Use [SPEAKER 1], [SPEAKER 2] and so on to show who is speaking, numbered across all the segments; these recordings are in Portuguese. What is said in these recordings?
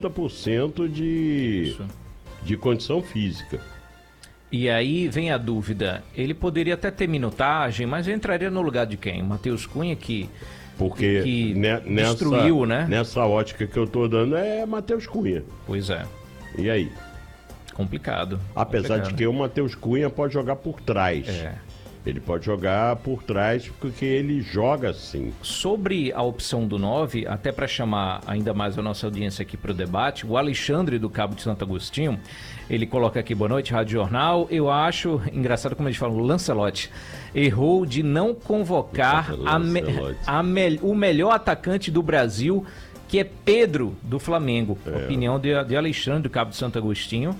[SPEAKER 1] 50% de condição física.
[SPEAKER 2] E aí vem a dúvida, ele poderia até ter minutagem, mas entraria no lugar de quem? Matheus Cunha, que destruiu, né?
[SPEAKER 1] Nessa ótica que eu tô dando é Matheus Cunha.
[SPEAKER 2] Pois é.
[SPEAKER 1] E aí?
[SPEAKER 2] Complicado.
[SPEAKER 1] Apesar de que o Matheus Cunha pode jogar por trás. Ele pode jogar por trás porque ele joga assim.
[SPEAKER 2] Sobre a opção do 9, até para chamar ainda mais a nossa audiência aqui para o debate, o Alexandre do Cabo de Santo Agostinho, ele coloca aqui, boa noite, Rádio Jornal. Eu acho, engraçado como eles falam, o Lancelotti errou de não convocar o melhor atacante do Brasil, que é Pedro, do Flamengo. Opinião de Alexandre do Cabo de Santo Agostinho.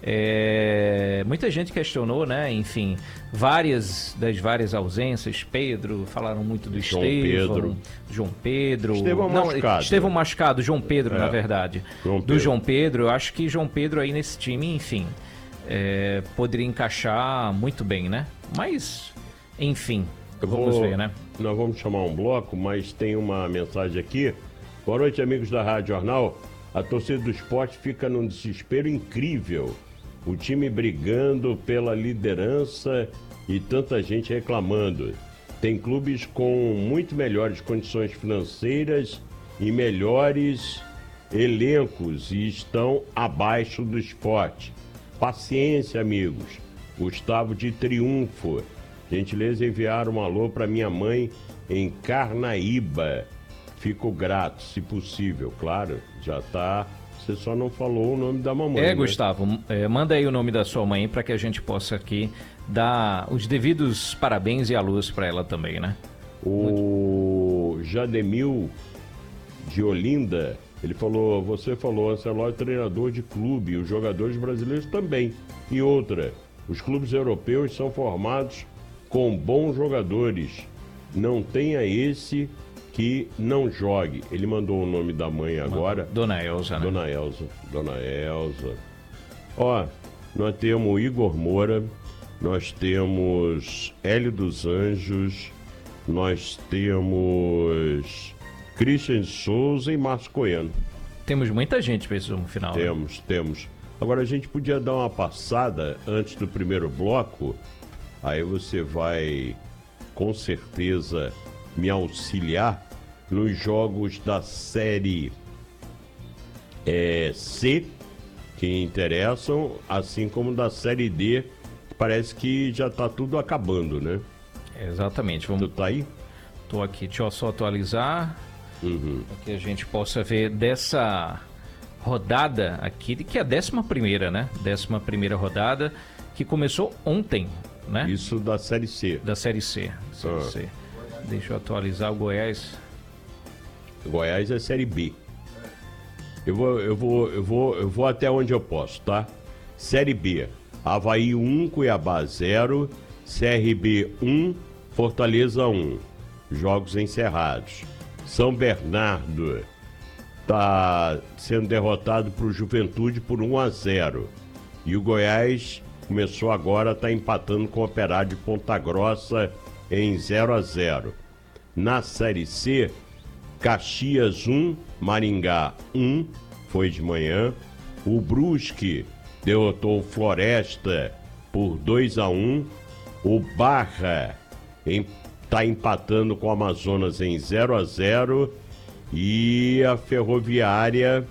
[SPEAKER 2] Muita gente questionou, né? Enfim, várias ausências. Pedro, falaram muito do João Pedro. Estevão machucado, João Pedro, na verdade. João Pedro, eu acho que João Pedro aí nesse time, enfim, poderia encaixar muito bem, né? Mas, enfim, vamos ver, né?
[SPEAKER 1] Nós vamos chamar um bloco, mas tem uma mensagem aqui. Boa noite, amigos da Rádio Jornal. A torcida do Sport fica num desespero incrível. O time brigando pela liderança e tanta gente reclamando. Tem clubes com muito melhores condições financeiras e melhores elencos e estão abaixo do Sport. Paciência, amigos. Gustavo de Triunfo. Gentileza enviar um alô para minha mãe em Carnaíba. Fico grato, se possível. Claro, já tá. Você só não falou o nome da mamãe. né?
[SPEAKER 2] Gustavo, manda aí o nome da sua mãe para que a gente possa aqui dar os devidos parabéns e a luz para ela também, né?
[SPEAKER 1] O Jademil de Olinda, ele falou, você falou, Ancelotti é treinador de clube, os jogadores brasileiros também. E outra, os clubes europeus são formados com bons jogadores. Não tenha esse que não jogue. Ele mandou o nome da mãe agora.
[SPEAKER 2] Dona Elza, né?
[SPEAKER 1] Dona Elza. Ó, nós temos Igor Moura, nós temos Hélio dos Anjos, nós temos Christian Souza e Márcio Coiano.
[SPEAKER 2] Temos muita gente para esse final.
[SPEAKER 1] Temos. Agora a gente podia dar uma passada antes do primeiro bloco, aí você vai com certeza me auxiliar nos jogos da Série C, que interessam, assim como da Série D, que parece que já tá tudo acabando, né?
[SPEAKER 2] Exatamente.
[SPEAKER 1] Tu tá aí?
[SPEAKER 2] Tô aqui, deixa eu só atualizar, para que a gente possa ver dessa rodada aqui, que é a 11ª, né? 11ª rodada, que começou ontem, né?
[SPEAKER 1] Isso da Série C.
[SPEAKER 2] Da Série C. C. Deixa eu atualizar o Goiás.
[SPEAKER 1] Goiás é Série B. Eu vou até onde eu posso, tá? Série B. Avaí 1, Cuiabá 0, CRB 1, Fortaleza 1. Jogos encerrados. São Bernardo tá sendo derrotado pro Juventude por 1-0. E o Goiás começou agora, tá empatando com o Operário de Ponta Grossa em 0-0. Na Série C, Caxias 1, Maringá 1, foi de manhã. O Brusque derrotou o Floresta por 2-1. O Barra está empatando com o Amazonas em 0-0. E a Ferroviária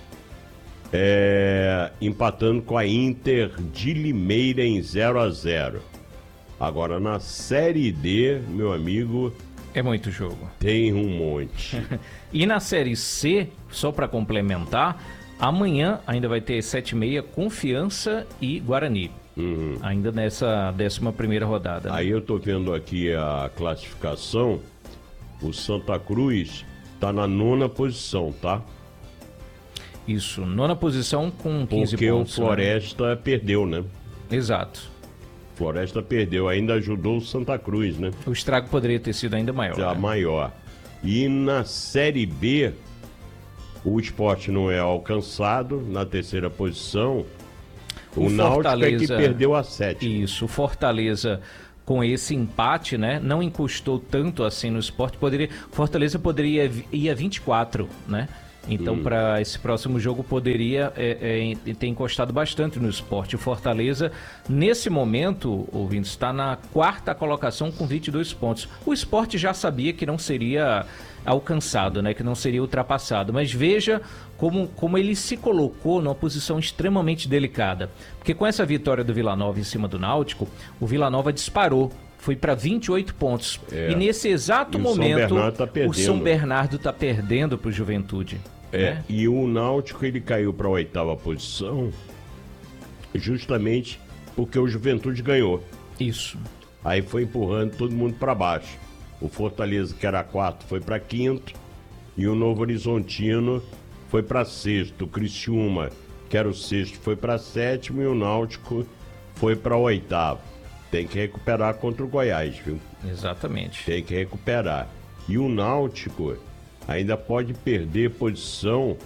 [SPEAKER 1] empatando com a Inter de Limeira em 0-0. Agora, na Série D, meu amigo...
[SPEAKER 2] É muito jogo.
[SPEAKER 1] Tem um monte.
[SPEAKER 2] E na Série C, só para complementar, amanhã ainda vai ter 7h30, Confiança e Guarani. Ainda nessa 11ª rodada. Né?
[SPEAKER 1] Aí eu tô vendo aqui a classificação. O Santa Cruz tá na 9ª posição, tá?
[SPEAKER 2] Isso, 9ª posição com 15 pontos.
[SPEAKER 1] Porque o Floresta perdeu, né?
[SPEAKER 2] Exato.
[SPEAKER 1] Floresta perdeu, ainda ajudou o Santa Cruz, né?
[SPEAKER 2] O estrago poderia ter sido ainda maior.
[SPEAKER 1] Já maior. E na Série B, o Sport não é alcançado, na 3ª posição. O Náutico é que perdeu a 7ª.
[SPEAKER 2] Isso, o Fortaleza com esse empate, né? Não encostou tanto assim no Sport. Fortaleza poderia ir a 24, né? Então, para esse próximo jogo, poderia ter encostado bastante no Sport. O Fortaleza, nesse momento, ouvindo, está na 4ª colocação com 22 pontos. O Sport já sabia que não seria alcançado, né? Que não seria ultrapassado. Mas veja como ele se colocou numa posição extremamente delicada. Porque com essa vitória do Vila Nova em cima do Náutico, o Vila Nova disparou. Foi para 28 pontos. E nesse exato momento, o São Bernardo está perdendo para o Juventude.
[SPEAKER 1] E o Náutico ele caiu para a 8ª posição justamente porque o Juventude ganhou.
[SPEAKER 2] Isso.
[SPEAKER 1] Aí foi empurrando todo mundo para baixo. O Fortaleza, que era 4º, foi para 5º. E o Novo Horizontino foi para 6º. O Criciúma, que era o 6º, foi para 7º. E o Náutico foi para 8º. Tem que recuperar contra o Goiás, viu?
[SPEAKER 2] Exatamente.
[SPEAKER 1] Tem que recuperar. E o Náutico ainda pode perder posição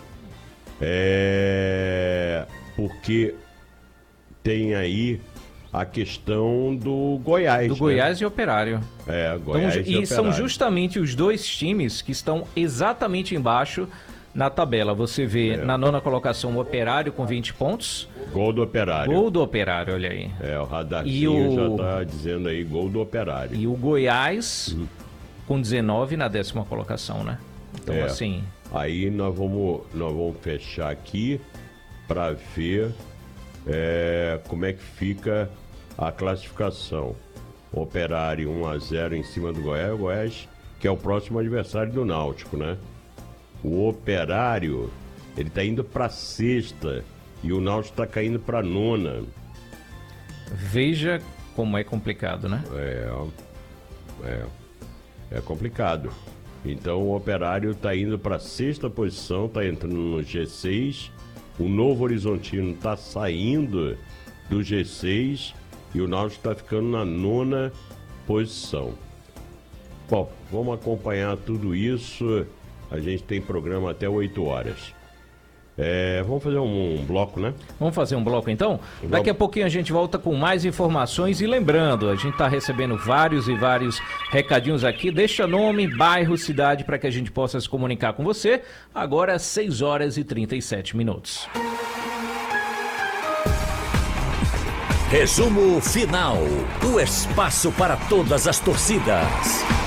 [SPEAKER 1] porque tem aí a questão do Goiás.
[SPEAKER 2] Do Goiás e Operário.
[SPEAKER 1] Goiás e Operário.
[SPEAKER 2] E são justamente os dois times que estão exatamente embaixo na tabela. Você vê na 9ª colocação o Operário com 20 pontos.
[SPEAKER 1] Gol do Operário.
[SPEAKER 2] Gol do Operário, olha aí.
[SPEAKER 1] O radarzinho já está dizendo aí, gol do Operário.
[SPEAKER 2] E o Goiás com 19 na 10ª colocação, né? Então, assim...
[SPEAKER 1] Aí nós vamos fechar aqui para ver como é que fica a classificação. Operário 1-0 em cima do Goiás. O Goiás, que é o próximo adversário do Náutico, né? O Operário, ele tá indo para 6ª e o Náutico tá caindo para 9ª.
[SPEAKER 2] Veja como é complicado, né?
[SPEAKER 1] É complicado. Então o Operário tá indo para 6ª posição, tá entrando no G6. O Novo Horizontino tá saindo do G6 e o Náutico tá ficando na 9ª posição. Bom, vamos acompanhar tudo isso. A gente tem programa até 8 horas. Vamos fazer um bloco, né?
[SPEAKER 2] Vamos fazer um bloco então? Daqui a pouquinho a gente volta com mais informações. E lembrando, a gente está recebendo vários e vários recadinhos aqui. Deixa nome, bairro, cidade para que a gente possa se comunicar com você. Agora 6 horas e 37 minutos.
[SPEAKER 3] Resumo final. O espaço para todas as torcidas.